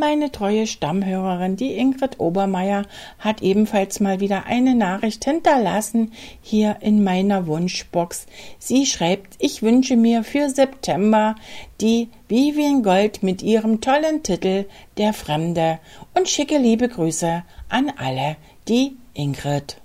Meine treue Stammhörerin, die Ingrid Obermeier, hat ebenfalls mal wieder eine Nachricht hinterlassen hier in meiner Wunschbox. Sie schreibt, ich wünsche mir für September die Vivien Gold mit ihrem tollen Titel Der Fremde und schicke liebe Grüße an alle, die Ingrid.